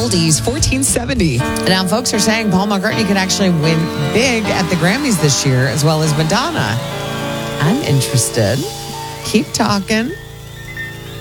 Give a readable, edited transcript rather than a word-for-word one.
oldies, 1470. Now, folks are saying Paul McCartney could actually win big at the Grammys this year, as well as Madonna. I'm interested. Keep talking.